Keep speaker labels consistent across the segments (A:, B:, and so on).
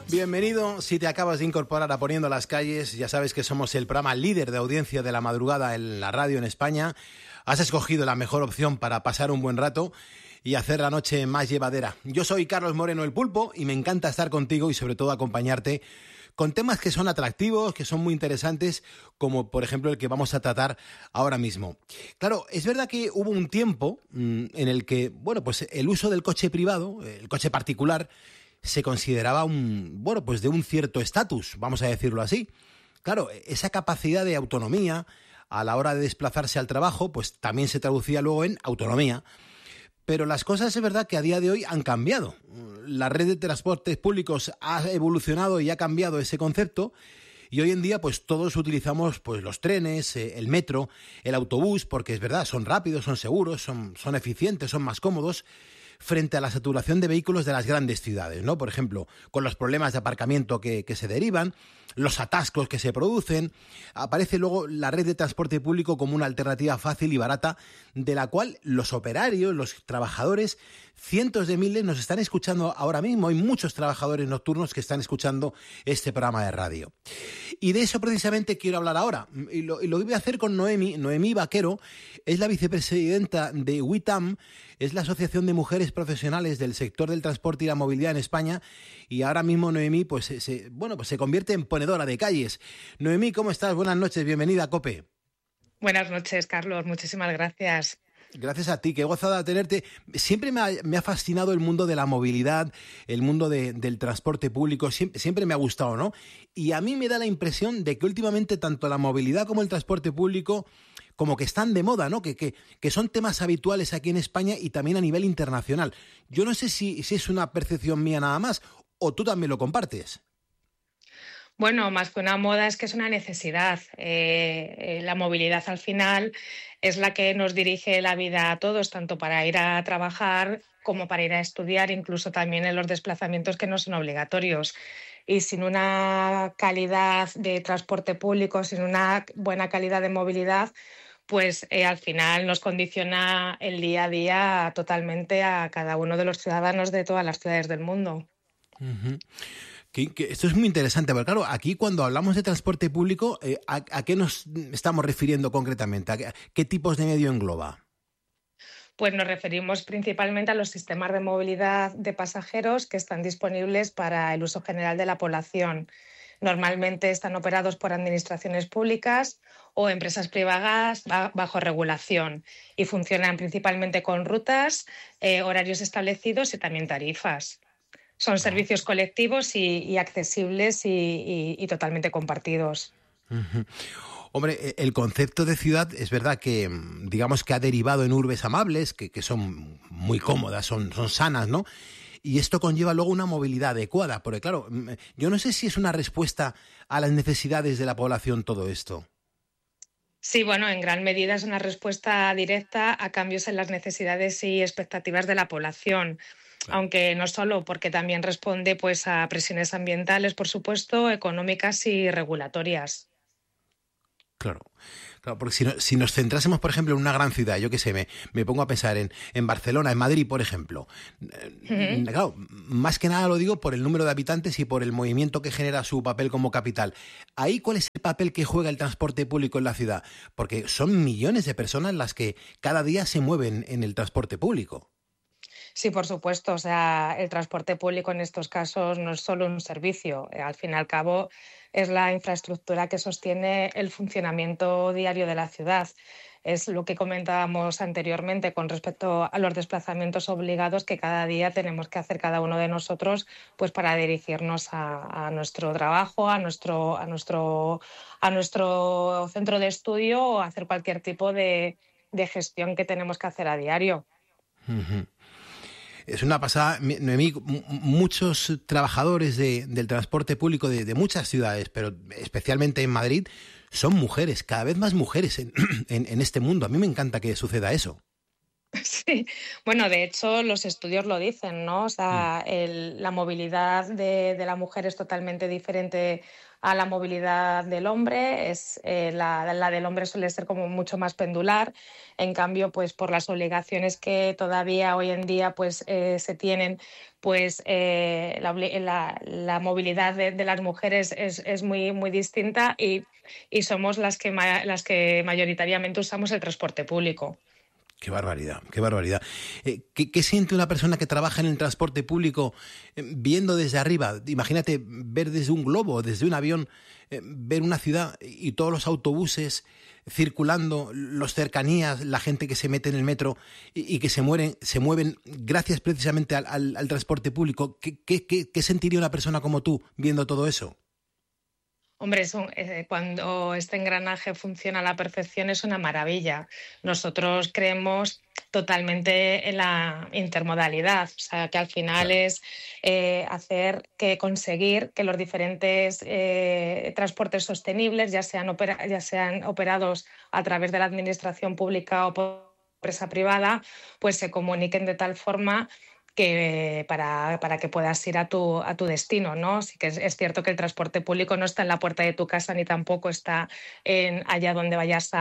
A: Bienvenido, si te acabas de incorporar a Poniendo las Calles, ya sabes que somos el programa líder de audiencia de la madrugada en la radio en España. Has escogido la mejor opción para pasar un buen rato y hacer la noche más llevadera. Yo soy Carlos Moreno el Pulpo y me encanta estar contigo y sobre todo acompañarte con temas que son atractivos, que son muy interesantes, como por ejemplo el que vamos a tratar ahora mismo. Claro, es verdad que hubo un tiempo en el que, pues el uso del coche privado, el coche particular, se consideraba de un cierto estatus, vamos a decirlo así. Claro, esa capacidad de autonomía a la hora de desplazarse al trabajo, pues también se traducía luego en autonomía. Pero las cosas es verdad que a día de hoy han cambiado. La red de transportes públicos ha evolucionado y ha cambiado ese concepto. Y hoy en día pues todos utilizamos pues los trenes, el metro, el autobús, porque es verdad, son rápidos, son seguros, son eficientes, son más cómodos frente a la saturación de vehículos de las grandes ciudades, ¿no? Por ejemplo, con los problemas de aparcamiento que se derivan, los atascos que se producen, aparece luego la red de transporte público como una alternativa fácil y barata de la cual los operarios, los trabajadores, cientos de miles nos están escuchando ahora mismo. Hay muchos trabajadores nocturnos que están escuchando este programa de radio. Y de eso precisamente quiero hablar ahora. Y lo voy a hacer con Noemí Vaquero, es la vicepresidenta de WITAM, es la Asociación de Mujeres Profesionales del sector del transporte y la movilidad en España, y ahora mismo Noemí se convierte en ponedora de calles. Noemí, ¿cómo estás? Buenas noches, bienvenida a COPE.
B: Buenas noches, Carlos, muchísimas gracias.
A: Gracias a ti, qué gozada tenerte. Siempre me ha fascinado el mundo de la movilidad, el mundo del transporte público, siempre me ha gustado, ¿no? Y a mí me da la impresión de que últimamente tanto la movilidad como el transporte público como que están de moda, ¿no? Que son temas habituales aquí en España y también a nivel internacional. Yo no sé si es una percepción mía nada más, o tú también lo compartes.
B: Bueno, más que una moda es que es una necesidad. La movilidad al final es la que nos dirige la vida a todos, tanto para ir a trabajar como para ir a estudiar, incluso también en los desplazamientos que no son obligatorios. Y sin una calidad de transporte público, sin una buena calidad de movilidad, pues al final nos condiciona el día a día totalmente a cada uno de los ciudadanos de todas las ciudades del mundo.
A: Uh-huh. Esto es muy interesante, porque claro, aquí cuando hablamos de transporte público, ¿a qué nos estamos refiriendo concretamente? ¿A qué tipos de medio engloba?
B: Pues nos referimos principalmente a los sistemas de movilidad de pasajeros que están disponibles para el uso general de la población. Normalmente están operados por administraciones públicas o empresas privadas bajo regulación y funcionan principalmente con rutas, horarios establecidos y también tarifas. Son servicios colectivos y accesibles y totalmente compartidos.
A: Uh-huh. Hombre, el concepto de ciudad es verdad que, digamos que ha derivado en urbes amables, que son muy cómodas, son sanas, ¿no? Y esto conlleva luego una movilidad adecuada, porque claro, yo no sé si es una respuesta a las necesidades de la población todo esto.
B: Sí, bueno, en gran medida es una respuesta directa a cambios en las necesidades y expectativas de la población. Aunque no solo, porque también responde pues a presiones ambientales, por supuesto, económicas y regulatorias.
A: Claro, porque si nos centrásemos, por ejemplo, en una gran ciudad, yo qué sé, me pongo a pensar en Barcelona, en Madrid, por ejemplo. Uh-huh. Claro, más que nada lo digo por el número de habitantes y por el movimiento que genera su papel como capital. Ahí, ¿cuál es el papel que juega el transporte público en la ciudad? Porque son millones de personas las que cada día se mueven en el transporte público.
B: Sí, por supuesto. O sea, el transporte público en estos casos no es solo un servicio. Al fin y al cabo, es la infraestructura que sostiene el funcionamiento diario de la ciudad. Es lo que comentábamos anteriormente con respecto a los desplazamientos obligados que cada día tenemos que hacer cada uno de nosotros, pues para dirigirnos a nuestro trabajo, a nuestro centro de estudio o hacer cualquier tipo de gestión que tenemos que hacer a diario.
A: Uh-huh. Es una pasada, Noemí, muchos trabajadores del transporte público de muchas ciudades, pero especialmente en Madrid, son mujeres, cada vez más mujeres en este mundo. A mí me encanta que suceda eso.
B: Sí, bueno, de hecho los estudios lo dicen, ¿no? O
A: Mm.
B: sea, la movilidad de la mujer es totalmente diferente a la movilidad del hombre. La del hombre suele ser como mucho más pendular. En cambio, pues por las obligaciones que todavía hoy en día pues se tienen, pues la movilidad de las mujeres es muy, muy distinta y somos las que mayoritariamente usamos el transporte público.
A: Qué barbaridad, qué barbaridad. ¿Qué siente una persona que trabaja en el transporte público viendo desde arriba? Imagínate ver desde un globo, desde un avión, ver una ciudad y todos los autobuses circulando, los cercanías, la gente que se mete en el metro y que se mueven gracias precisamente al transporte público. ¿Qué sentiría una persona como tú viendo todo eso?
B: Hombre, cuando este engranaje funciona a la perfección es una maravilla. Nosotros creemos totalmente en la intermodalidad, o sea, que al final
A: Claro.
B: es conseguir que los diferentes transportes sostenibles, ya sean operados a través de la administración pública o por empresa privada, pues se comuniquen de tal forma que para que puedas ir a tu destino, ¿no? Sí que es cierto que el transporte público no está en la puerta de tu casa ni tampoco está allá donde vayas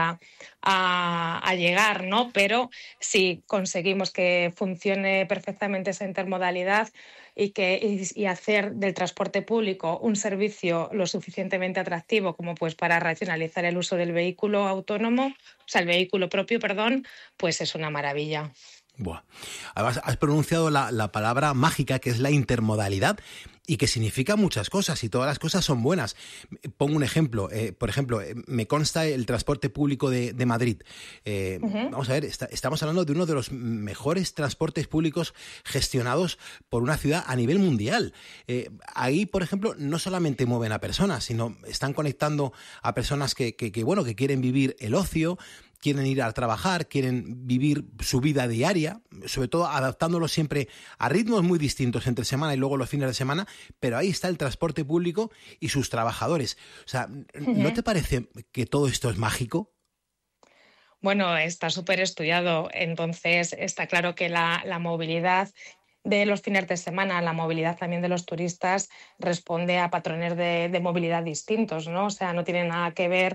B: a llegar, ¿no? Pero si conseguimos que funcione perfectamente esa intermodalidad y hacer del transporte público un servicio lo suficientemente atractivo como pues para racionalizar el uso del vehículo autónomo, o sea, el vehículo propio, perdón, pues es una maravilla.
A: Buah. Además, has pronunciado la palabra mágica que es la intermodalidad y que significa muchas cosas y todas las cosas son buenas. Pongo un ejemplo. Por ejemplo, me consta el transporte público de Madrid.
B: Ujú.
A: Vamos a ver, estamos hablando de uno de los mejores transportes públicos gestionados por una ciudad a nivel mundial. Ahí, por ejemplo, no solamente mueven a personas, sino están conectando a personas bueno, que quieren vivir el ocio, quieren ir a trabajar, quieren vivir su vida diaria, sobre todo adaptándolo siempre a ritmos muy distintos entre semana y luego los fines de semana, pero ahí está el transporte público y sus trabajadores. O sea, ¿no
B: Ujú.
A: te parece que todo esto es mágico?
B: Bueno, está súper estudiado. Entonces, está claro que la movilidad de los fines de semana, la movilidad también de los turistas, responde a patrones de movilidad distintos, ¿no? O sea, no tiene nada que ver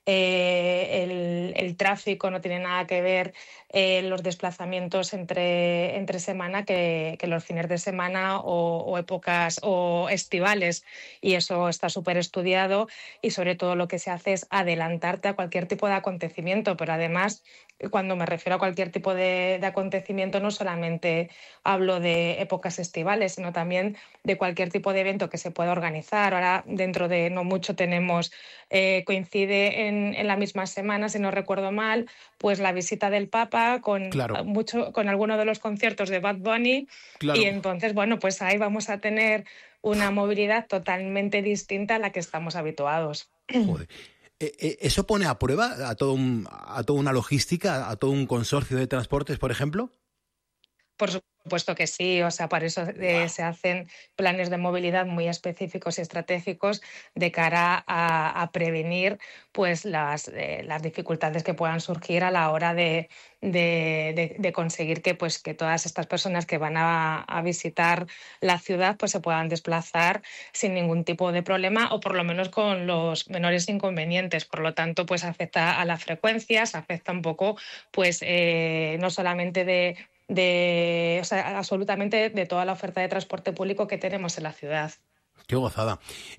B: el tráfico, no tiene nada que ver los desplazamientos entre semana que los fines de semana o épocas o estivales. Y eso está súper estudiado y sobre todo lo que se hace es adelantarte a cualquier tipo de acontecimiento, pero además, cuando me refiero a cualquier tipo de acontecimiento, no solamente hablo de épocas estivales, sino también de cualquier tipo de evento que se pueda organizar. Ahora, dentro de no mucho, coincide en la misma semana, si no recuerdo mal, pues la visita del Papa
A: Claro,
B: con alguno de los conciertos de Bad Bunny. Y
A: claro.
B: entonces, bueno, pues ahí vamos a tener una movilidad totalmente distinta a la que estamos habituados.
A: Joder. ¿Eso pone a prueba a toda una logística, a todo un consorcio de transportes, por ejemplo?
B: Por supuesto que sí, o sea, para eso
A: Buah.
B: se hacen planes de movilidad muy específicos y estratégicos de cara a prevenir pues las dificultades que puedan surgir a la hora de conseguir que todas estas personas que van a visitar la ciudad pues se puedan desplazar sin ningún tipo de problema o por lo menos con los menores inconvenientes. Por lo tanto, pues afecta a las frecuencias, afecta un poco pues no solamente o sea, absolutamente de toda la oferta de transporte público que tenemos en la ciudad.
A: Qué gozada.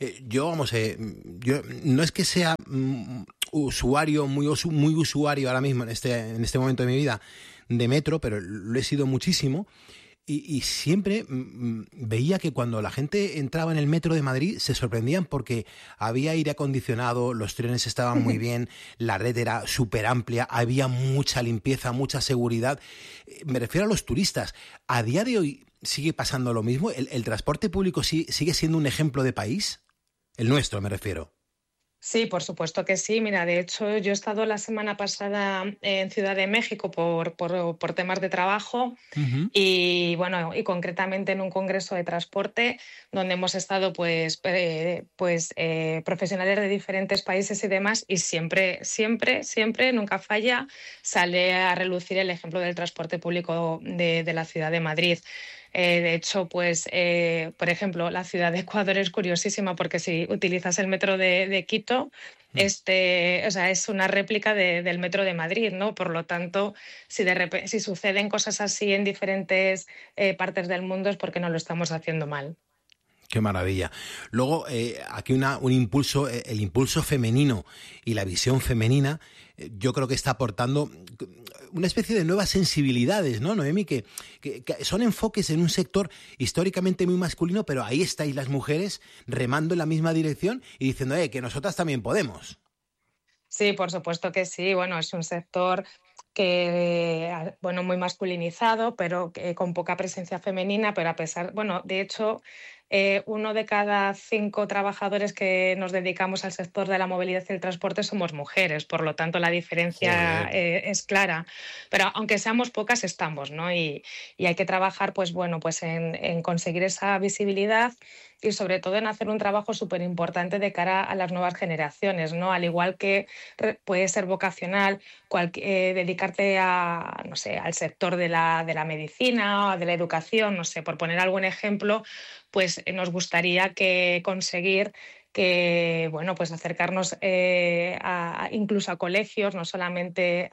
A: Yo no es que sea usuario, muy usuario ahora mismo en este momento de mi vida de metro, pero lo he sido muchísimo. Y siempre veía que cuando la gente entraba en el metro de Madrid se sorprendían porque había aire acondicionado, los trenes estaban muy bien, la red era súper amplia, había mucha limpieza, mucha seguridad. Me refiero a los turistas. ¿A día de hoy sigue pasando lo mismo? ¿El transporte público sigue siendo un ejemplo de país? El nuestro, me refiero.
B: Sí, por supuesto que sí. Mira, de hecho, yo he estado la semana pasada en Ciudad de México por temas de trabajo
A: Ujú.
B: y, bueno, y concretamente en un congreso de transporte donde hemos estado profesionales de diferentes países y demás, y siempre, siempre, siempre, nunca falla, sale a relucir el ejemplo del transporte público de la ciudad de Madrid. De hecho, por ejemplo, la ciudad de Ecuador es curiosísima porque si utilizas el metro de Quito, o sea, es una réplica del metro de Madrid, ¿no? Por lo tanto, si suceden cosas así en diferentes partes del mundo es porque no lo estamos haciendo mal.
A: Qué maravilla. Luego, aquí un impulso, el impulso femenino y la visión femenina, yo creo que está aportando una especie de nuevas sensibilidades, ¿no, Noemí? Que son enfoques en un sector históricamente muy masculino, pero ahí estáis las mujeres remando en la misma dirección y diciendo, que nosotras también podemos.
B: Sí, por supuesto que sí. Bueno, es un sector bueno, muy masculinizado, pero con poca presencia femenina, pero a pesar, bueno, de hecho, 1 de cada 5 trabajadores que nos dedicamos al sector de la movilidad y el transporte somos mujeres, por lo tanto la diferencia
A: Joder.
B: es clara. Pero aunque seamos pocas, estamos, ¿no? Y hay que trabajar, pues bueno, pues en conseguir esa visibilidad y sobre todo en hacer un trabajo súper importante de cara a las nuevas generaciones, ¿no? Al igual que puede ser vocacional, dedicarte no sé, al sector de la medicina o de la educación, no sé, por poner algún ejemplo, pues nos gustaría conseguir que, bueno, pues acercarnos incluso a colegios, no solamente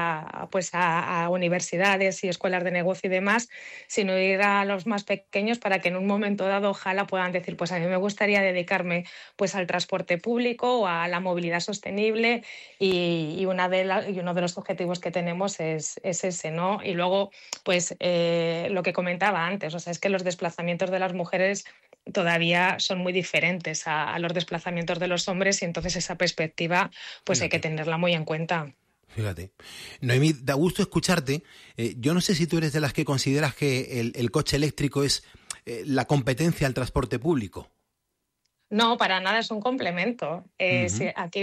B: a universidades y escuelas de negocio y demás, sino ir a los más pequeños para que en un momento dado ojalá puedan decir, pues a mí me gustaría dedicarme pues al transporte público o a la movilidad sostenible y uno de los objetivos que tenemos es ese, ¿no? Y luego, pues lo que comentaba antes, o sea, es que los desplazamientos de las mujeres todavía son muy diferentes a los desplazamientos de los hombres y entonces esa perspectiva pues hay que
A: Fíjate.
B: tenerla muy en cuenta.
A: Fíjate. Noemí, da gusto escucharte. Yo no sé si tú eres de las que consideras que el coche eléctrico es la competencia al transporte público.
B: No, para nada, es un complemento.
A: Ujú.
B: Aquí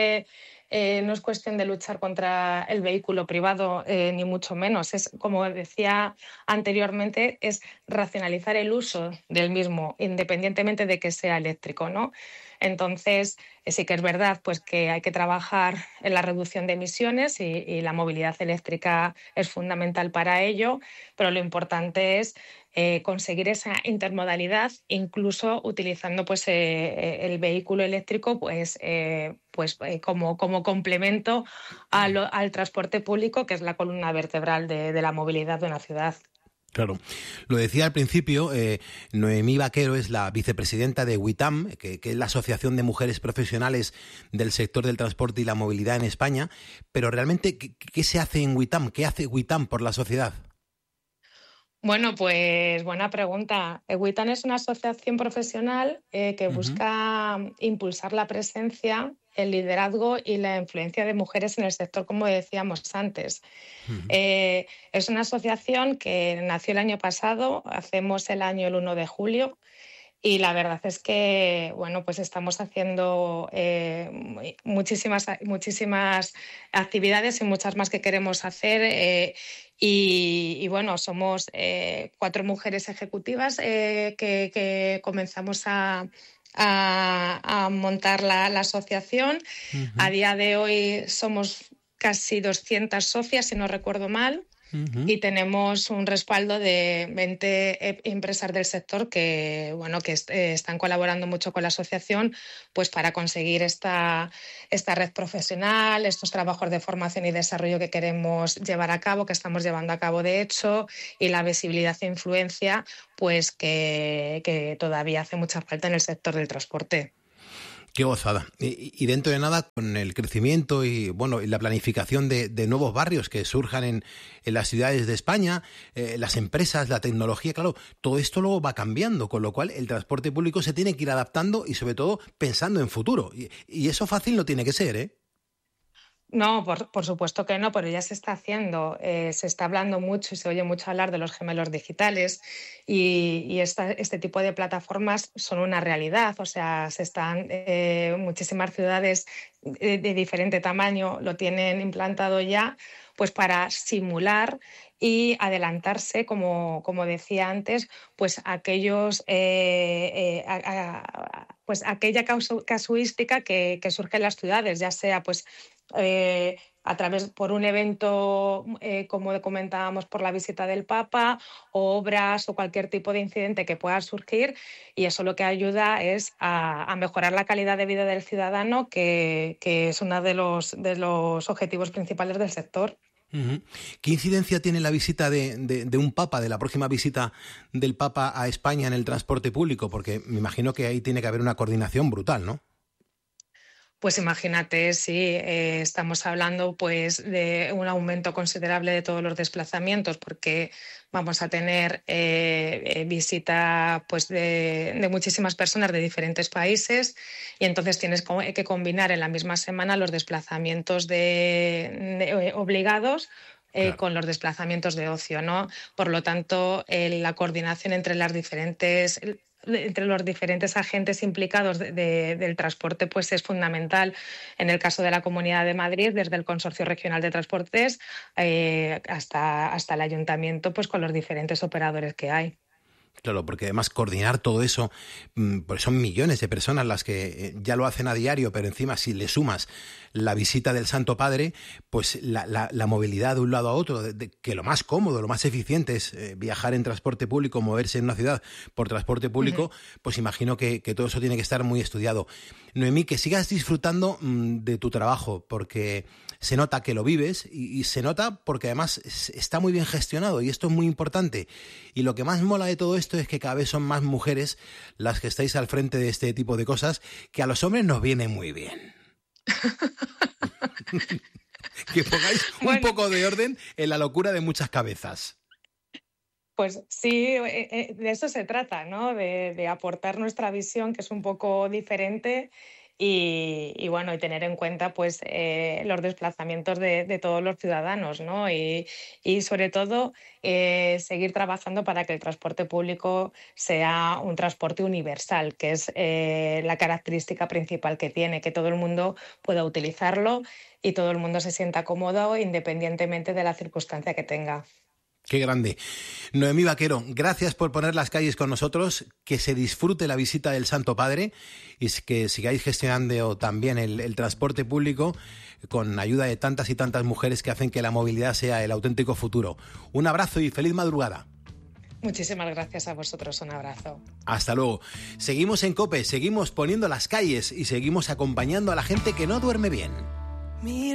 B: no es cuestión de luchar contra el vehículo privado, ni mucho menos. Es, como decía anteriormente, es racionalizar el uso del mismo, independientemente de que sea eléctrico, ¿no? Entonces, sí que es verdad pues, que hay que trabajar en la reducción de emisiones y la movilidad eléctrica es fundamental para ello, pero lo importante es conseguir esa intermodalidad, incluso utilizando pues, el vehículo eléctrico como complemento al transporte público, que es la columna vertebral de la movilidad de una ciudad.
A: Claro. Lo decía al principio, Noemí Vaquero es la vicepresidenta de WITAM, que es la Asociación de Mujeres Profesionales del Sector del Transporte y la Movilidad en España, pero realmente, ¿qué se hace en WITAM? ¿Qué hace WITAM por la sociedad?
B: Bueno, pues buena pregunta. WITAN es una asociación profesional que
A: Ujú.
B: busca impulsar la presencia, el liderazgo y la influencia de mujeres en el sector, como decíamos antes.
A: Ujú.
B: Es una asociación que nació el año pasado, hacemos el año el 1 de julio. Y la verdad es que, bueno, pues estamos haciendo muchísimas actividades y muchas más que queremos hacer. Bueno, somos 4 mujeres ejecutivas que comenzamos a montar la asociación. A
A: Ujú.
B: día de hoy somos casi 200 socias, si no recuerdo mal.
A: Ujú.
B: Y tenemos un respaldo de 20 empresas del sector que, bueno, están colaborando mucho con la asociación pues, para conseguir esta red profesional, estos trabajos de formación y desarrollo que queremos llevar a cabo, que estamos llevando a cabo de hecho, y la visibilidad e influencia pues, que todavía hace mucha falta en el sector del transporte.
A: Qué gozada. Y dentro de nada, con el crecimiento y bueno y la planificación de nuevos barrios que surjan en las ciudades de España, las empresas, la tecnología, claro, todo esto luego va cambiando, con lo cual el transporte público se tiene que ir adaptando y sobre todo pensando en futuro. Y eso fácil no tiene que ser, ¿eh?
B: No, por supuesto que no, pero ya se está haciendo. Se está hablando mucho y se oye mucho hablar de los gemelos digitales y este tipo de plataformas son una realidad. O sea, muchísimas ciudades de diferente tamaño lo tienen implantado ya, pues para simular y adelantarse, como decía antes, pues pues aquella casuística que surge en las ciudades, ya sea pues por un evento, como comentábamos, por la visita del Papa, o obras o cualquier tipo de incidente que pueda surgir, y eso lo que ayuda es a mejorar la calidad de vida del ciudadano, que es uno de los objetivos principales del sector.
A: Uh-huh. ¿Qué incidencia tiene la visita de un papa, de la próxima visita del Papa a España en el transporte público? Porque me imagino que ahí tiene que haber una coordinación brutal, ¿no?
B: Pues imagínate, sí, estamos hablando pues de un aumento considerable de todos los desplazamientos, porque vamos a tener visita pues de muchísimas personas de diferentes países, y entonces tienes que combinar en la misma semana los desplazamientos obligados.
A: Claro.
B: Con los desplazamientos de ocio, ¿no? Por lo tanto, la coordinación entre los diferentes agentes implicados del transporte pues es fundamental. En el caso de la Comunidad de Madrid, desde el Consorcio Regional de Transportes hasta el Ayuntamiento, pues con los diferentes operadores que hay.
A: Claro, porque además coordinar todo eso, pues son millones de personas las que ya lo hacen a diario, pero encima si le sumas la visita del Santo Padre, pues la movilidad de un lado a otro, que lo más cómodo, lo más eficiente es viajar en transporte público, moverse en una ciudad por transporte público, pues imagino que todo eso tiene que estar muy estudiado. Noemí, que sigas disfrutando de tu trabajo, porque se nota que lo vives y se nota porque además está muy bien gestionado, y esto es muy importante. Y lo que más mola de todo esto es que cada vez son más mujeres las que estáis al frente de este tipo de cosas, que a los hombres nos viene muy bien. Que pongáis un poco de orden en la locura de muchas cabezas.
B: Pues sí, de eso se trata, ¿no? De aportar nuestra visión, que es un poco diferente, y bueno, y tener en cuenta pues los desplazamientos de todos los ciudadanos, ¿no? Y sobre todo seguir trabajando para que el transporte público sea un transporte universal, que es la característica principal que tiene, que todo el mundo pueda utilizarlo y todo el mundo se sienta cómodo independientemente de la circunstancia que tenga.
A: Qué grande. Noemí Vaquero, gracias por poner las calles con nosotros, que se disfrute la visita del Santo Padre y que sigáis gestionando también el transporte público con ayuda de tantas y tantas mujeres que hacen que la movilidad sea el auténtico futuro. Un abrazo y feliz madrugada.
B: Muchísimas gracias a vosotros, un abrazo.
A: Hasta luego. Seguimos en COPE, seguimos poniendo las calles y seguimos acompañando a la gente que no duerme bien.